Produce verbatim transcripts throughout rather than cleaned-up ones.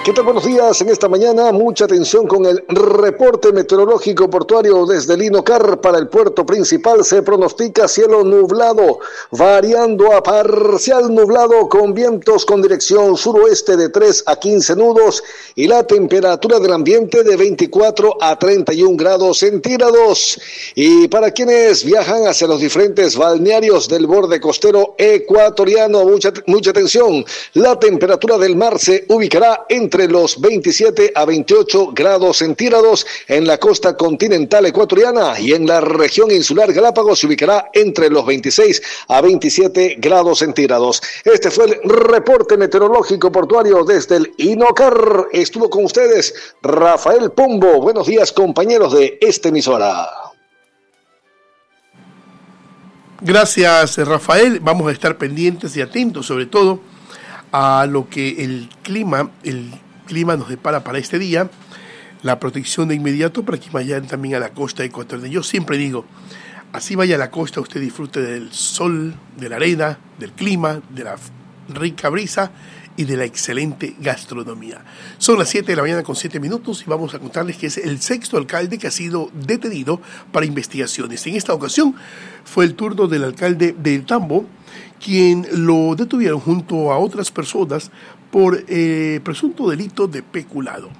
¿Qué tal? Buenos días. En esta mañana, mucha atención con el reporte meteorológico portuario desde el INOCAR. Para el puerto principal se pronostica cielo nublado, variando a parcial nublado con vientos con dirección suroeste de tres a quince nudos y la temperatura del ambiente de veinticuatro a treinta y un grados centígrados. Y para quienes viajan hacia los diferentes balnearios del borde costero ecuatoriano, mucha, mucha atención. La temperatura del mar se ubicará entre los veintisiete a veintiocho grados centígrados en la costa continental ecuatoriana, y en la región insular Galápagos se ubicará entre los veintiséis a veintisiete grados centígrados. Este fue el reporte meteorológico portuario desde el INOCAR. Estuvo con ustedes Rafael Pombo. Buenos días, compañeros de esta emisora. Gracias, Rafael. Vamos a estar pendientes y atentos, sobre todo a lo que el clima, el clima nos depara para este día, la protección de inmediato para que vayan también a la costa ecuatoriana. Yo siempre digo, así vaya a la costa, usted disfrute del sol, de la arena, del clima, de la rica brisa y de la excelente gastronomía. Son las siete de la mañana con siete minutos y vamos a contarles que es el sexto alcalde que ha sido detenido para investigaciones. En esta ocasión fue el turno del alcalde del Tambo, quien lo detuvieron junto a otras personas por eh, presunto delito de peculado.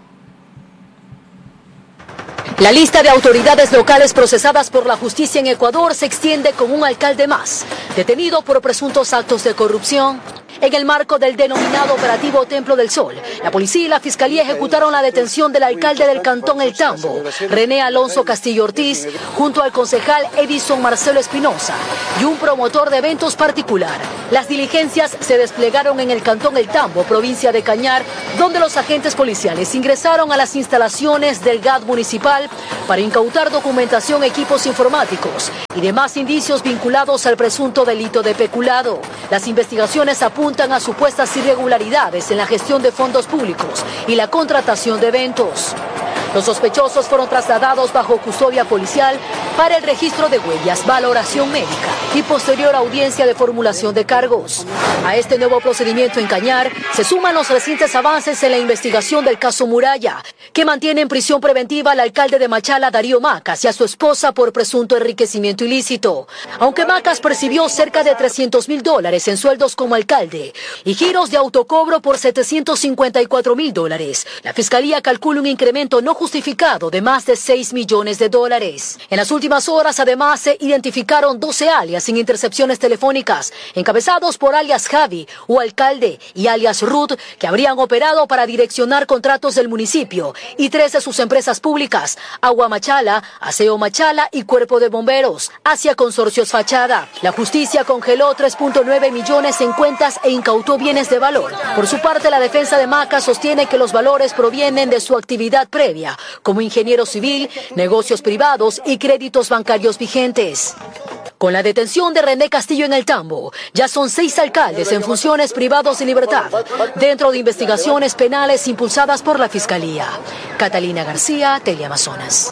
La lista de autoridades locales procesadas por la justicia en Ecuador se extiende con un alcalde más, detenido por presuntos actos de corrupción. En el marco del denominado Operativo Templo del Sol, la policía y la fiscalía ejecutaron la detención del alcalde del cantón El Tambo, René Alonso Castillo Ortiz, junto al concejal Edison Marcelo Espinosa y un promotor de eventos particular. Las diligencias se desplegaron en el cantón El Tambo, provincia de Cañar, donde los agentes policiales ingresaron a las instalaciones del G A D municipal para incautar documentación, equipos informáticos y demás indicios vinculados al presunto delito de peculado. Las investigaciones apuntan a supuestas irregularidades en la gestión de fondos públicos y la contratación de eventos. Los sospechosos fueron trasladados bajo custodia policial para el registro de huellas, valoración médica y posterior audiencia de formulación de cargos. A este nuevo procedimiento en Cañar se suman los recientes avances en la investigación del caso Muralla, que mantiene en prisión preventiva al alcalde de Machala, Darío Macas, y a su esposa por presunto enriquecimiento ilícito. Aunque Macas percibió cerca de trescientos mil dólares en sueldos como alcalde y giros de autocobro por setecientos cincuenta y cuatro mil dólares, la fiscalía calcula un incremento no justificado de más de seis millones de dólares. En las últimas horas, además, se identificaron doce alias en intercepciones telefónicas, encabezados por alias Javi o alcalde y alias Ruth, que habrían operado para direccionar contratos del municipio, y tres de sus empresas públicas, Agua Machala, Aseo Machala y Cuerpo de Bomberos, hacia consorcios fachada. La justicia congeló tres punto nueve millones en cuentas e incautó bienes de valor. Por su parte, la defensa de Macas sostiene que los valores provienen de su actividad previa, como ingeniero civil, negocios privados y créditos bancarios vigentes. Con la detención de René Castillo en El Tambo, ya son seis alcaldes en funciones privados de libertad, dentro de investigaciones penales impulsadas por la Fiscalía. Catalina García, Teleamazonas.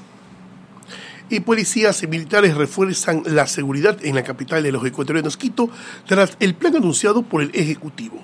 Y policías y militares refuerzan la seguridad en la capital de los ecuatorianos, Quito, tras el plan anunciado por el Ejecutivo.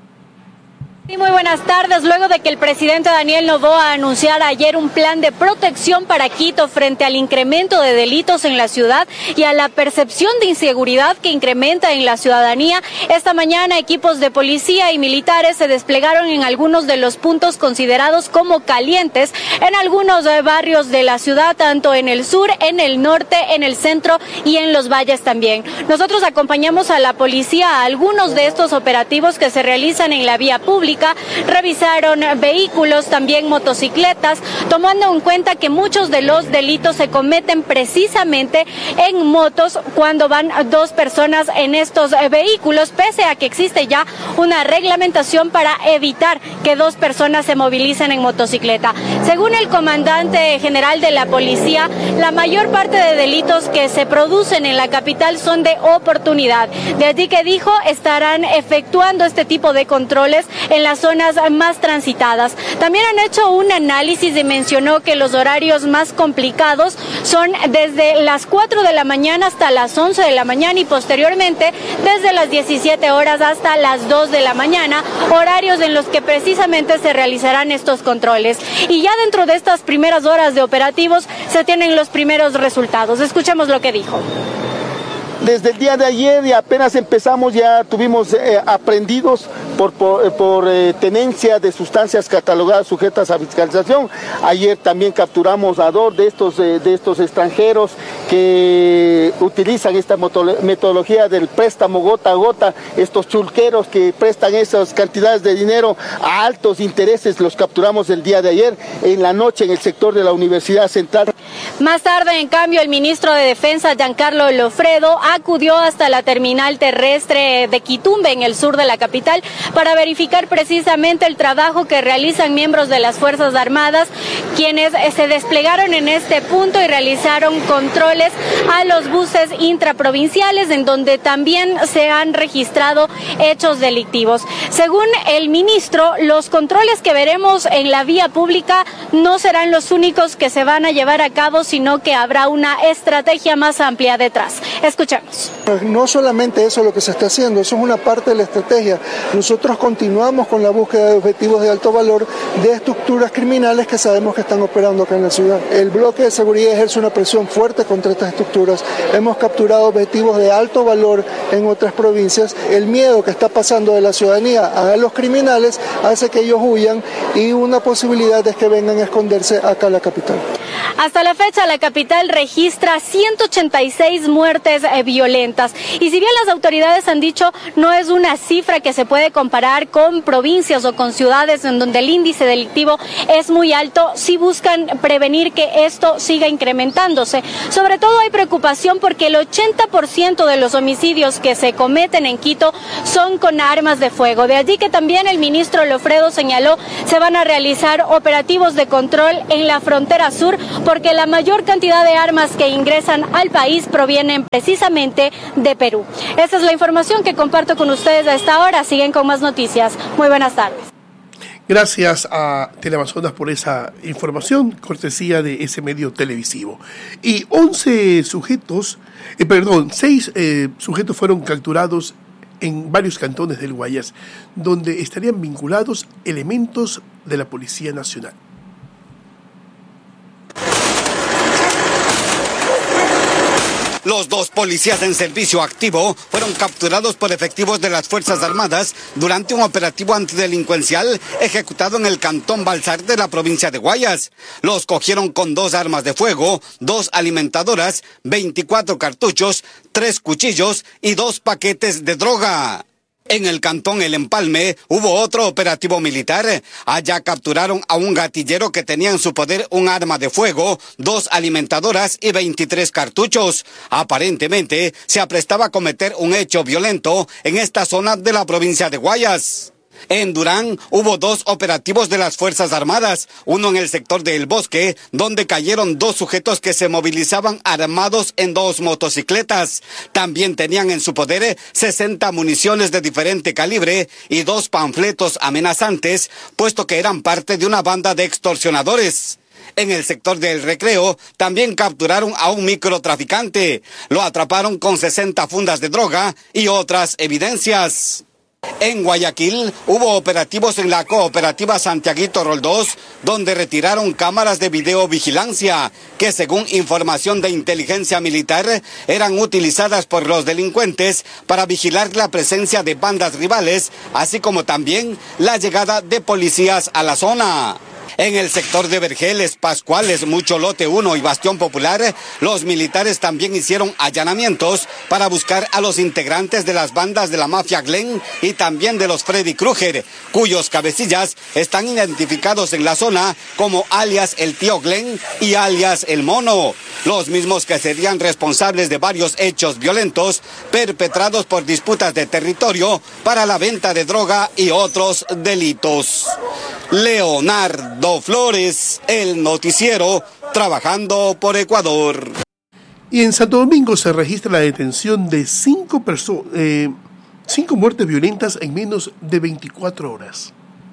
Sí, muy buenas tardes. Luego de que el presidente Daniel Noboa anunciara ayer un plan de protección para Quito frente al incremento de delitos en la ciudad y a la percepción de inseguridad que incrementa en la ciudadanía, esta mañana equipos de policía y militares se desplegaron en algunos de los puntos considerados como calientes en algunos barrios de la ciudad, tanto en el sur, en el norte, en el centro y en los valles también. Nosotros acompañamos a la policía a algunos de estos operativos que se realizan en la vía pública. Revisaron vehículos, también motocicletas, tomando en cuenta que muchos de los delitos se cometen precisamente en motos cuando van dos personas en estos vehículos, pese a que existe ya una reglamentación para evitar que dos personas se movilicen en motocicleta. Según el comandante general de la policía, la mayor parte de delitos que se producen en la capital son de oportunidad. De allí que dijo, estarán efectuando este tipo de controles en la las zonas más transitadas. También han hecho un análisis y mencionó que los horarios más complicados son desde las cuatro de la mañana hasta las once de la mañana y posteriormente desde las diecisiete horas hasta las dos de la mañana, horarios en los que precisamente se realizarán estos controles. Y ya dentro de estas primeras horas de operativos se tienen los primeros resultados. Escuchemos lo que dijo. Desde el día de ayer y apenas empezamos, ya tuvimos eh, aprendidos por, por, por eh, tenencia de sustancias catalogadas sujetas a fiscalización. Ayer también capturamos a dos de estos, eh, de estos extranjeros que utilizan esta metodología del préstamo gota a gota, estos chulqueros que prestan esas cantidades de dinero a altos intereses, los capturamos el día de ayer en la noche en el sector de la Universidad Central. Más tarde, en cambio, el ministro de Defensa, Giancarlo Lofredo, acudió hasta la terminal terrestre de Quitumbe, en el sur de la capital, para verificar precisamente el trabajo que realizan miembros de las Fuerzas Armadas, quienes se desplegaron en este punto y realizaron controles a los buses intraprovinciales, en donde también se han registrado hechos delictivos. Según el ministro, los controles que veremos en la vía pública no serán los únicos que se van a llevar a cabo, sino que habrá una estrategia más amplia detrás. Escuchemos. No solamente eso es lo que se está haciendo, eso es una parte de la estrategia. Nosotros continuamos con la búsqueda de objetivos de alto valor de estructuras criminales que sabemos que están operando acá en la ciudad. El bloque de seguridad ejerce una presión fuerte contra estas estructuras. Hemos capturado objetivos de alto valor en otras provincias. El miedo que está pasando de la ciudadanía a los criminales hace que ellos huyan y una posibilidad es que vengan a esconderse acá a la capital. Hasta la fecha, la capital registra ciento ochenta y seis muertes eh, violentas. Y si bien las autoridades han dicho no es una cifra que se puede comparar con provincias o con ciudades en donde el índice delictivo es muy alto, sí buscan prevenir que esto siga incrementándose. Sobre todo hay preocupación porque el ochenta por ciento de los homicidios que se cometen en Quito son con armas de fuego. De allí que también el ministro Lofredo señaló se van a realizar operativos de control en la frontera sur, porque la mayor cantidad de armas que ingresan al país provienen precisamente de Perú. Esta es la información que comparto con ustedes a esta hora. Siguen con más noticias. Muy buenas tardes. Gracias a Teleamazonas por esa información, cortesía de ese medio televisivo. Y once sujetos, eh, perdón, seis eh, sujetos fueron capturados en varios cantones del Guayas, donde estarían vinculados elementos de la Policía Nacional. Los dos policías en servicio activo fueron capturados por efectivos de las Fuerzas Armadas durante un operativo antidelincuencial ejecutado en el cantón Balsar de la provincia de Guayas. Los cogieron con dos armas de fuego, dos alimentadoras, veinticuatro cartuchos, tres cuchillos y dos paquetes de droga. En el cantón El Empalme hubo otro operativo militar. Allá capturaron a un gatillero que tenía en su poder un arma de fuego, dos alimentadoras y veintitrés cartuchos. Aparentemente se aprestaba a cometer un hecho violento en esta zona de la provincia de Guayas. En Durán hubo dos operativos de las Fuerzas Armadas, uno en el sector de El Bosque, donde cayeron dos sujetos que se movilizaban armados en dos motocicletas. También tenían en su poder sesenta municiones de diferente calibre y dos panfletos amenazantes, puesto que eran parte de una banda de extorsionadores. En el sector del Recreo también capturaron a un microtraficante. Lo atraparon con sesenta fundas de droga y otras evidencias. En Guayaquil hubo operativos en la cooperativa Santiaguito Roldós, donde retiraron cámaras de videovigilancia que, según información de inteligencia militar, eran utilizadas por los delincuentes para vigilar la presencia de bandas rivales, así como también la llegada de policías a la zona. En el sector de Vergeles, Pascuales, Mucho Lote uno y Bastión Popular, los militares también hicieron allanamientos para buscar a los integrantes de las bandas de la mafia Glen y también de los Freddy Krueger, cuyos cabecillas están identificados en la zona como alias el tío Glen y alias el mono, los mismos que serían responsables de varios hechos violentos perpetrados por disputas de territorio para la venta de droga y otros delitos. Leonardo Flores, el noticiero, trabajando por Ecuador. Y en Santo Domingo se registra la detención de cinco, perso- eh, cinco muertes violentas en menos de veinticuatro horas.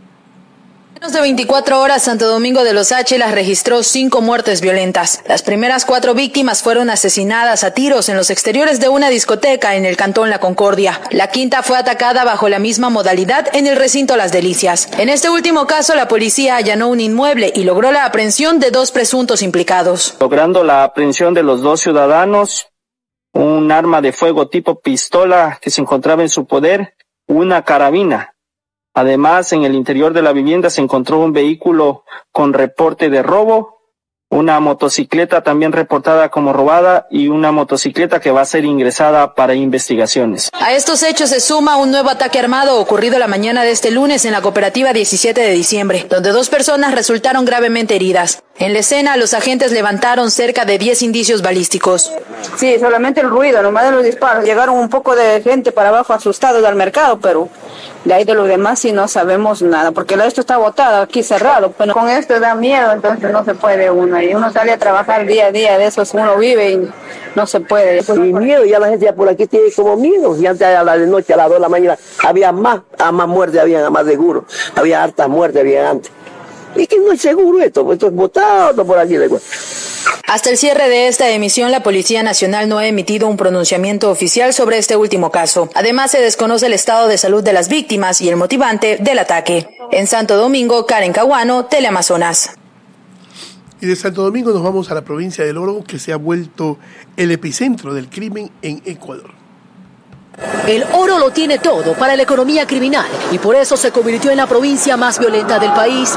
De veinticuatro horas, Santo Domingo de los Áchilas registró cinco muertes violentas. Las primeras cuatro víctimas fueron asesinadas a tiros en los exteriores de una discoteca en el cantón La Concordia. La quinta fue atacada bajo la misma modalidad en el recinto Las Delicias. En este último caso, la policía allanó un inmueble y logró la aprehensión de dos presuntos implicados. Logrando la aprehensión de los dos ciudadanos, un arma de fuego tipo pistola que se encontraba en su poder, una carabina. Además, en el interior de la vivienda se encontró un vehículo con reporte de robo, una motocicleta también reportada como robada y una motocicleta que va a ser ingresada para investigaciones. A estos hechos se suma un nuevo ataque armado ocurrido la mañana de este lunes en la cooperativa diecisiete de diciembre, donde dos personas resultaron gravemente heridas. En la escena, los agentes levantaron cerca de diez indicios balísticos. Sí, solamente el ruido, nomás de los disparos. Llegaron un poco de gente para abajo asustados al mercado, pero de ahí de los demás sí no sabemos nada, porque esto está botado aquí cerrado. Pero con esto da miedo, entonces no se puede uno. Y uno sale a trabajar día a día, de eso uno vive y no se puede. Y miedo, ya la gente ya por aquí tiene como miedo. Y antes a la de noche, a las dos de la mañana, había más, a más muertes, había más seguro. Había hartas muertes, había antes. Y que no es seguro esto, esto es botado por aquí. Hasta el cierre de esta emisión, la Policía Nacional no ha emitido un pronunciamiento oficial sobre este último caso. Además, se desconoce el estado de salud de las víctimas y el motivante del ataque. En Santo Domingo, Karen Caguano, Teleamazonas. Y de Santo Domingo nos vamos a la provincia del Oro, que se ha vuelto el epicentro del crimen en Ecuador. El Oro lo tiene todo para la economía criminal y por eso se convirtió en la provincia más violenta del país.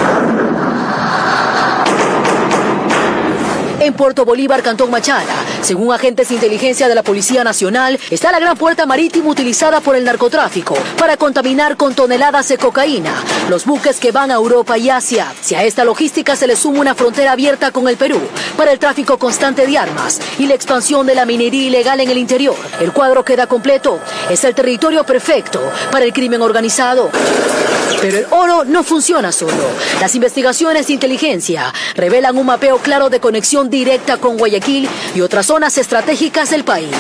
En Puerto Bolívar, Cantón Machala, según agentes de inteligencia de la Policía Nacional, está la gran puerta marítima utilizada por el narcotráfico para contaminar con toneladas de cocaína los buques que van a Europa y Asia. Si a esta logística se le suma una frontera abierta con el Perú para el tráfico constante de armas y la expansión de la minería ilegal en el interior, el cuadro queda completo. Es el territorio perfecto para el crimen organizado. Pero el Oro no funciona solo. Las investigaciones de inteligencia revelan un mapeo claro de conexión directa con Guayaquil y otras zonas estratégicas del país.